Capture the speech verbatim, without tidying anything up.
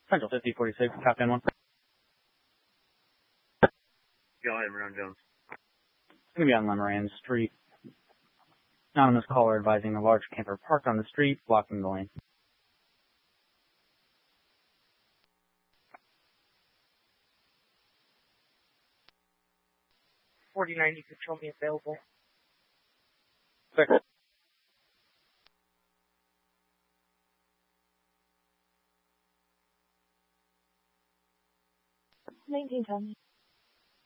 Central fifty forty-six, Captain one. Go ahead, Marone Jones. It's going to be on Lemoran Street. Anonymous caller advising a large camper parked on the street, blocking the lane. forty ninety, control me available. Six. nineteen, tell me.